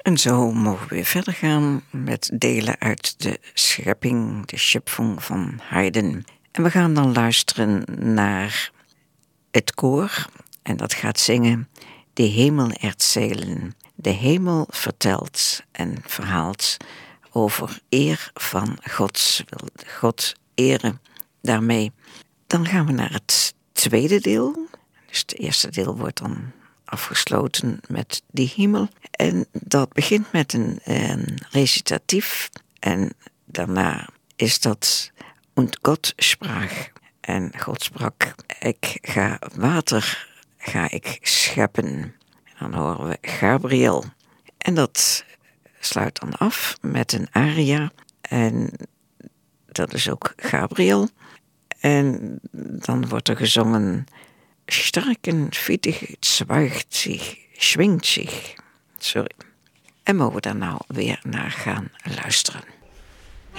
En zo mogen we weer verder gaan met delen uit de schepping, de Schöpfung van Haydn. En we gaan dan luisteren naar het koor en dat gaat zingen De Hemel erzählen. De hemel vertelt en verhaalt over eer van Gods wil. God eren daarmee. Dan gaan we naar het tweede deel. Dus het eerste deel wordt dan afgesloten met die hemel. En dat begint met een recitatief. En daarna is dat Und Gott sprach. En God sprak, ik ga water scheppen. En dan horen we Gabriel. En dat sluit dan af met een aria. En dat is ook Gabriel. En dan wordt er gezongen Starken Fittig zwaagt zich, schwingt zich. Sorry. En mogen we daar nou weer naar gaan luisteren.